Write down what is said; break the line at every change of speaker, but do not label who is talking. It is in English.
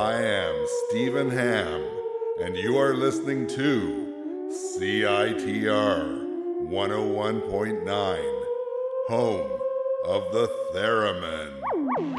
I am Stephen Ham, and you are listening to CITR 101.9, home of the Theremin.